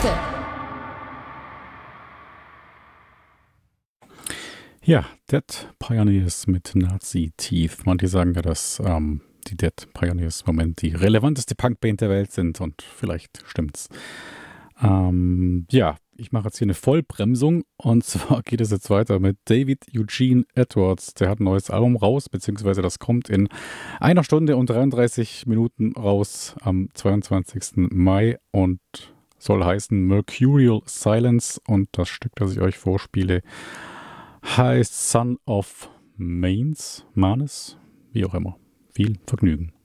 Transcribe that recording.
Liste. Ja, Dead Pioneers mit Nazi Teeth. Manche sagen ja, dass die Dead Pioneers im Moment die relevanteste Punkband der Welt sind und vielleicht stimmt's. Ja, ich mache jetzt hier eine Vollbremsung und zwar geht es jetzt weiter mit David Eugene Edwards. Der hat ein neues Album raus, beziehungsweise das kommt in 1 Stunde und 33 Minuten raus am 22. Mai und soll heißen Mercurial Silence, und das Stück, das ich euch vorspiele, heißt Son of Manes, wie auch immer. Viel Vergnügen.